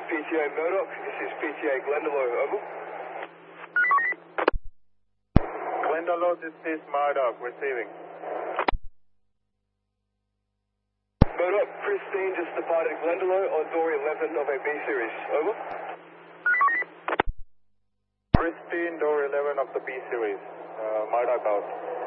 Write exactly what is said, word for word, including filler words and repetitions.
P T A Murdoch, this is P T A Glendalough, over. Glendalough, this is Murdoch, receiving. Murdoch, Christine just departed Glendalough on door eleven of a B series, over. Christine, door eleven of the B series. Uh, Murdoch out.